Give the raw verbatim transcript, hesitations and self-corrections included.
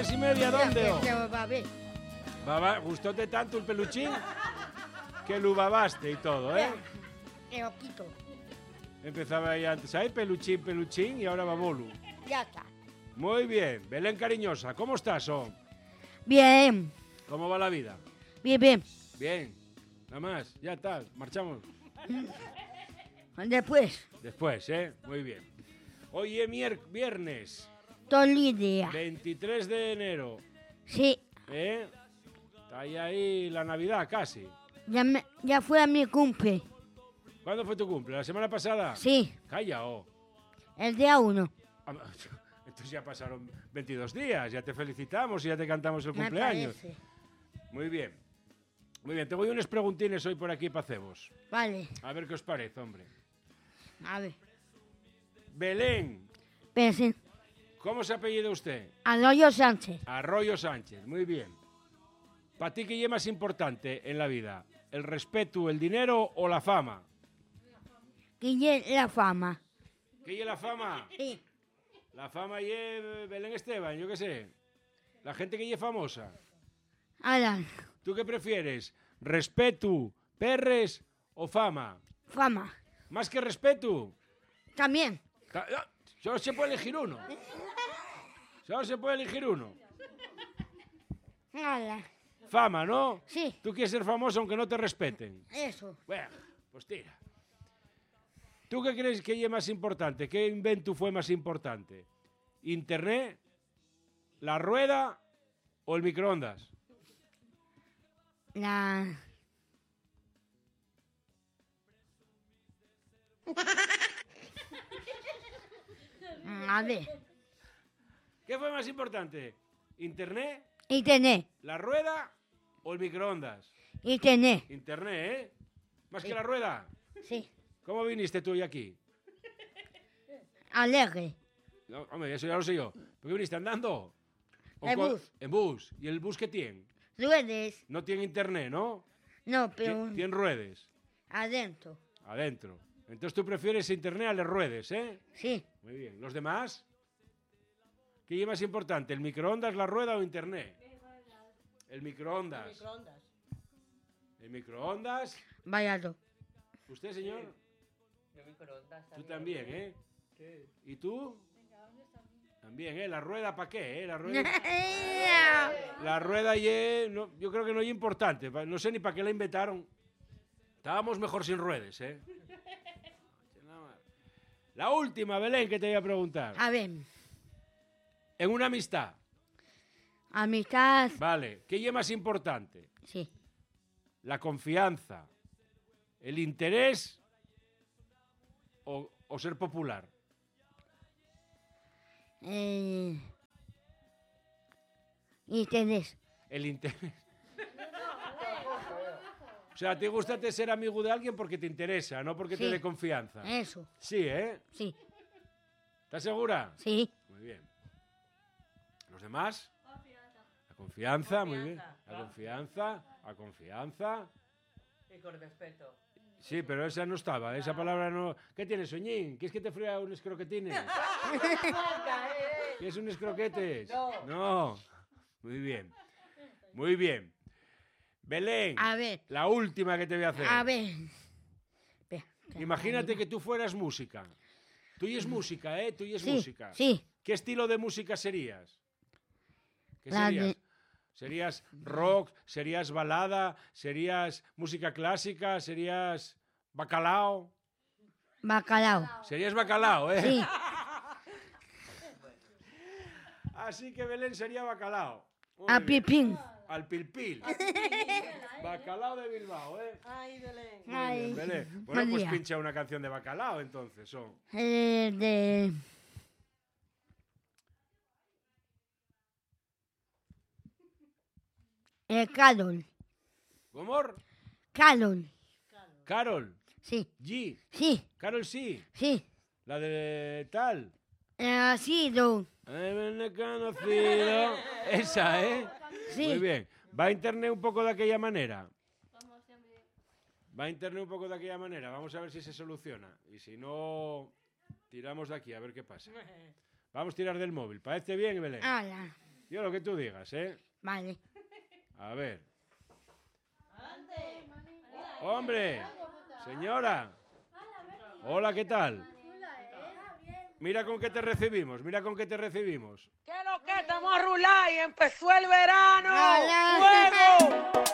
tres y media, ¿dónde? Ya, oh? que se va a ver. Baba, ¿gustóte tanto el peluchín? Que lo babaste y todo, ¿eh? Te lo quito. Empezaba ahí antes, ahí peluchín, peluchín y ahora babolu. Ya está. Muy bien. Belén cariñosa, ¿cómo estás, oh? Bien. ¿Cómo va la vida? Bien, bien. Bien. Nada más, ya está, marchamos. Después, Después, ¿eh? Muy bien. Hoy es mier- viernes, toda la idea. veintitrés de enero, Sí, ¿eh? Está ahí, ahí la Navidad casi. ya, me- ya fue a mi cumple. ¿Cuándo fue tu cumple? ¿La semana pasada? Sí, Calla, oh. el día uno. Ah, entonces ya pasaron veintidós días, ya te felicitamos y ya te cantamos el Me cumpleaños. parece. Muy bien. Muy bien, tengo unos preguntines hoy por aquí para hacemos. Vale, A ver qué os parece, hombre. a ver. Belén, Pensé. ¿cómo se apellida usted? Arroyo Sánchez. Arroyo Sánchez, muy bien. ¿Para ti qué es más importante en la vida? ¿El respeto, el dinero o la fama? Guille la fama. ¿Qué es la fama? Sí. La fama y Belén Esteban, yo qué sé. La gente que es famosa. Alan, ¿Tú qué prefieres? ¿Respeto, perres o fama? fama. ¿Más que respeto? También. Ta- ah, Solo se puede elegir uno. Solo se puede elegir uno. Alan. Fama, ¿no? Sí, Tú quieres ser famoso aunque no te respeten. eso. Bueno, pues tira. ¿Tú qué crees que es más importante? ¿Qué invento fue más importante? ¿Internet, la rueda o el microondas? La... A ver. ¿Qué fue más importante? ¿Internet, Internet. la rueda o el microondas? Internet. Internet, ¿eh? ¿Más que la rueda? Sí. ¿Cómo viniste tú hoy aquí? Alegre. No, hombre, eso ya lo sé yo. ¿Por qué viniste andando? ¿O En co- bus. En bus. ¿Y el bus qué tiene? Ruedes. No tiene internet, ¿no? No, Tien- pero Tiene ruedes. adentro. Adentro. Entonces tú prefieres internet a las ruedes, ¿eh? Sí. Muy bien. ¿Los demás? ¿Qué es más importante? ¿El microondas, la rueda o internet? El microondas. Microondas. ¿El microondas? Vayado. ¿Usted, señor? Yo microondas Tú también, ¿eh? Sí. ¿Y tú? También, ¿eh? ¿La rueda para qué, eh? La rueda... La rueda ye, no, yo creo que no es importante. pa- No sé ni para qué la inventaron. Estábamos mejor sin ruedas, ¿eh? La última, Belén, que te voy a preguntar. A ver. En una amistad, Amistad. vale, ¿qué es más importante? Sí. ¿La confianza, el interés o, o ser popular? Eh... Internet. El interés. O sea, ¿te gusta te ser amigo de alguien porque te interesa, no porque te Sí. dé confianza? Eso. Sí, ¿eh? Sí. ¿Estás segura? Sí. Muy bien. ¿Los demás? La confianza, muy bien. La confianza, la confianza. Y con respeto. Sí, pero esa no estaba, esa palabra no... ¿Qué tienes, Soñín? ¿Quieres que te fría unos croquetines? ¿Quieres unos croquetes? No. No. Muy bien. Muy bien. Belén, A ver. la última que te voy a hacer. A ver. Espera, espera. Imagínate que tú fueras música. Tú y es música, ¿eh? Tú y es Sí, música. sí. ¿Qué estilo de música serías? ¿Qué La serías? de- ¿Serías rock? ¿Serías balada? ¿Serías música clásica? ¿Serías bacalao? Bacalao. Serías bacalao, ¿eh? Sí. Así que Belén sería bacalao. Muy A bien. pipín. Al pilpil. Bacalao de Bilbao, ¿eh? Ay, Belén. Muy Ay. bien, Belén. Bueno, Buen pues día. pincha una canción de bacalao entonces. Son. Eh, de... Eh, Carol. ¿Cómo? Carol. Carol. Sí. G. Sí. Carol sí. Sí. La de tal. Eh, ha sido. He conocido. Esa, ¿eh? Sí. Muy bien. ¿Va a internet un poco de aquella manera? Va a internet un poco de aquella manera. Vamos a ver si se soluciona. Y si no, tiramos de aquí a ver qué pasa. Vamos a tirar del móvil. ¿Parece bien, Belén? Ala. Yo lo que tú digas, ¿eh? Vale. A ver. Hombre, señora. Hola, ¿qué tal? Mira con qué te recibimos, mira con qué te recibimos. ¿Qué es lo que estamos a rular y empezó el verano? Hola. ¡Fuego!